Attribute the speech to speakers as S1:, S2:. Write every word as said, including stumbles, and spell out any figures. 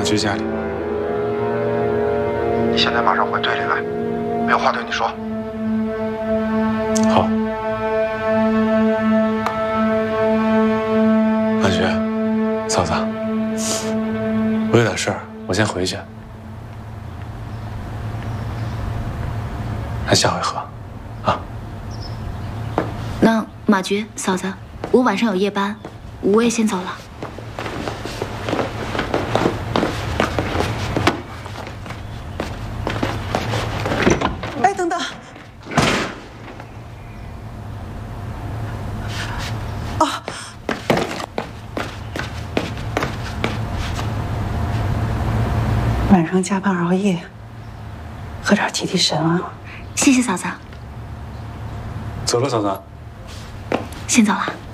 S1: 局家里。
S2: 你现在马上回队里来，我有话对你说。
S1: 好。马局，嫂子，我有点事儿，我先回去。那下回喝，啊。
S3: 那马局嫂子，我晚上有夜班，我也先走了。
S4: 哎，等等！哦，晚上加班熬夜，喝点提提神啊。
S3: 谢谢嫂子。
S1: 走了，嫂子。
S3: 先走了。